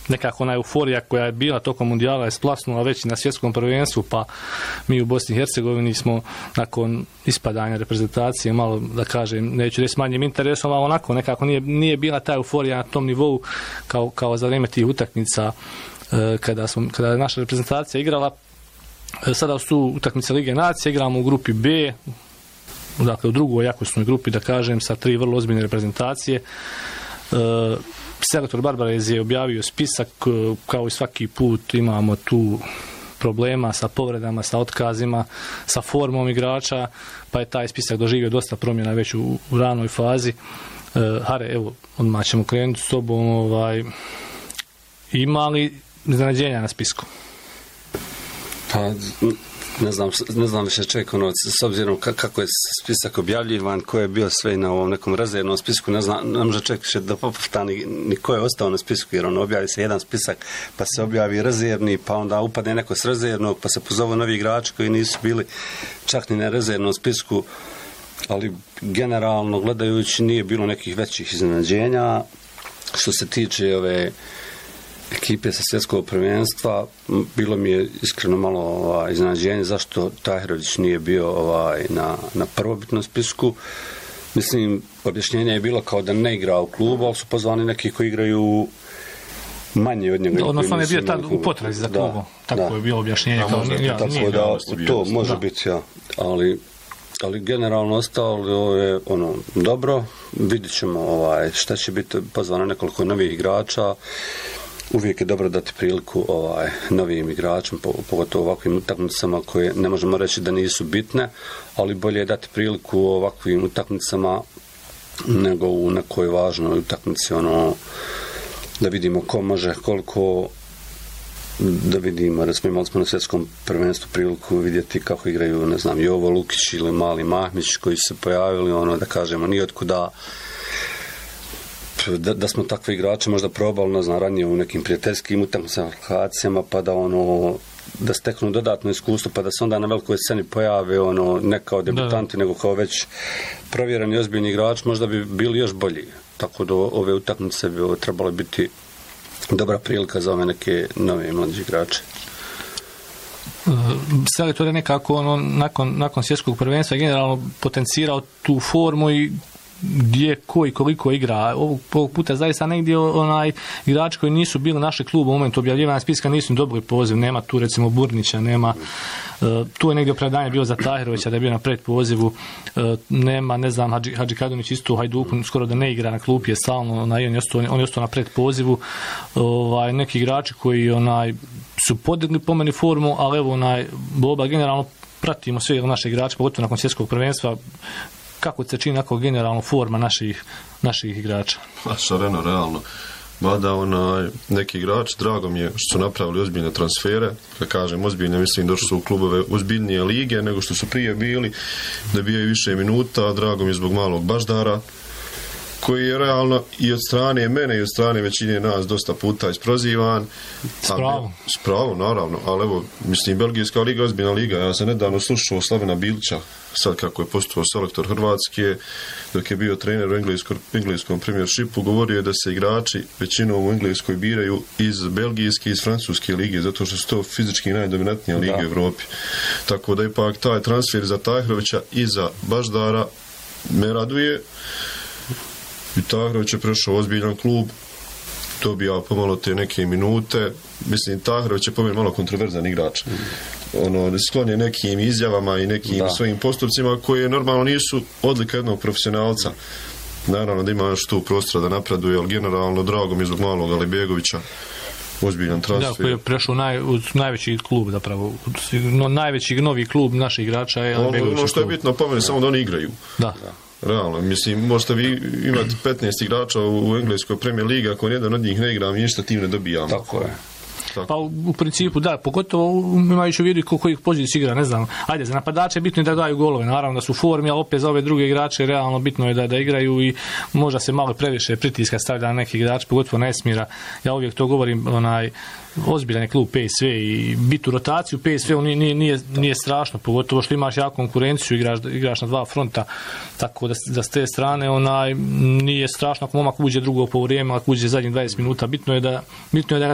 nekako ona euforija koja je bila tokom mundijala je splasnula već i na svjetskom prvenstvu, pa mi u Bosni i Hercegovini smo nakon ispadanja reprezentacije malo, da kažem, neću reći s manjim interesom, ali onako nekako nije bila ta euforija na tom nivou kao za vrijeme tih utakmica kada je naša reprezentacija igrala. Sada su utakmice Lige nacije, igramo u grupi B, dakle u drugoj jakosnoj grupi, da kažem, sa 3 vrlo ozbiljne reprezentacije. Selektor Barbarez je objavio spisak, kao i svaki put imamo tu problema sa povredama, sa otkazima, sa formom igrača, pa je taj spisak doživio dosta promjena već u ranoj fazi. Hare, evo, odmah ćemo krenuti s tobom, ima li iznenađenja na spisku? Pa, ne znam više čovjek, s obzirom kako je spisak objavljivan, ko je bio sve na ovom nekom rezervnom spisku, ne može čovjek više da popufta ni ko je ostao na spisku, jer objavi se jedan spisak, pa se objavi rezervni, pa onda upadne neko s rezervnog, pa se pozovu novi igrači koji nisu bili čak ni na rezervnom spisku, ali generalno gledajući nije bilo nekih većih iznenađenja. Što se tiče ove ekipe sa svjetskog prvenstva, bilo mi je iskreno malo iznenađenje zašto Tahirović nije bio na prvobitnom spisku. Mislim, objašnjenje je bilo kao da ne igra u klubu, ali su pozvani neki koji igraju manje od njega. Odnosno je bio tad u potrazi za klubom. Tako je bilo objašnjenje. Tako da to može biti, ali generalno ostalo je dobro. Vidit ćemo šta će biti, pozvano nekoliko novih igrača. Uvijek je dobro dati priliku novim igračima, pogotovo ovakvim utakmicama koje ne možemo reći da nisu bitne, ali bolje je dati priliku ovakvim utakmicama nego u nekoj važnoj utakmici, da vidimo ko može, koliko, da vidimo, recimo imali smo na svjetskom prvenstvu priliku vidjeti kako igraju, ne znam, Jovo Lukić ili Mali Mahmić koji su se pojavili, da kažemo, nijotkuda, da smo takve igrače možda probali, ne znam, ranije u nekim prijateljskim utakmicama, pa da steknu dodatno iskustvo, pa da se onda na velikoj sceni pojave, ne kao debutanti, nego kao već provjereni ozbiljni igrači, možda bi bili još bolji. Tako da ove utakmice bi trebalo biti dobra prilika za ove neke nove mlađe igrače. Selektor je nekako nakon svjetskog prvenstva generalno potencirao tu formu i gdje, ko i koliko igra. Ovog puta zaista negdje igrači koji nisu bili naši klub u momentu objavljivanja spiska nisu dobili poziv. Nema tu recimo Burnića, nema. Tu je negdje opravdanje bilo za Tahirovića da je bio na predpozivu. Nema, ne znam, Hadži Kadunić isto u Hajduku skoro da ne igra na klupi, je stalno, on je ostao na predpozivu. Neki igrači koji su podigli po meni formu, ali evo Boba generalno pratimo sve naše igrače, pogotovo nakon svjetskog prvenstva. Kako se čini nakon generalno forma naših igrača? Šareno, realno. Mada neki igrači, drago mi je što su napravili ozbiljne transfere, da kažem ozbiljne, mislim došli su u klubove ozbiljnije lige nego što su prije bili, da bijaju više minuta, drago mi je zbog Malog Baždara, koji je realno i od strane mene i od strane većine nas dosta puta isprozivan. S pravom, naravno, ali evo, mislim, Belgijska liga je ozbiljna liga. Ja sam nedavno slušao Slavena Bilića, sad kako je postao selektor Hrvatske, dok je bio trener u engleskom premiershipu, govorio je da se igrači većinom u Engleskoj biraju iz Belgijske i iz Francuske lige, zato što su to fizički najdominantnije lige u Evropi. Tako da ipak taj transfer za Tahirovića i za Baždara me raduje. I Tahirović je prešao ozbiljan klub, dobija pomalo te neke minute. Mislim, Tahirović je po meni malo kontroverzan igrač. Sklon je nekim izjavama i nekim svojim postupcima koje normalno nisu odlika jednog profesionalca. Naravno da ima još tu prostora da napreduje, ali generalno drago mi je zbog Malog Alibegovića. Ozbiljan transfer. Da, koji je prešao u najveći klub, zapravo. Najveći novi klub naših igrača je Alibegović. Ono što je bitno po meni, samo da oni igraju. Da. Realno, mislim, možete vi imati 15 igrača u engleskoj Premier Ligi, ako jedan od njih ne igra, mi ništa tim ne dobijamo. Tako je. Pa u principu da, pogotovo imajući u vidu kojih pozicija igra, ne znam. Ajde, za napadače bitno je da daju golove, naravno da su u formi, ali opet za ove druge igrače realno bitno je da igraju i možda se malo previše pritiska stavlja na neki igrač, pogotovo na Esmira. Ja uvijek to govorim, ozbiljan je klub PSV i biti u rotaciju PSV nije strašno, pogotovo što imaš jaku konkurenciju, igraš na dva fronta, tako da s te strane nije strašno ako momak uđe drugo po vrijeme, ako uđe zadnjih 20 minuta, bitno je da